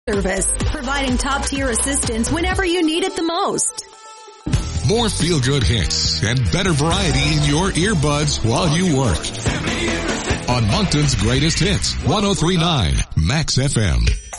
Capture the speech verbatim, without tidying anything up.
service, providing top-tier assistance whenever you need it the most. More feel-good hits and better variety in your earbuds while you work. On Moncton's Greatest Hits, one oh three point nine Max F M.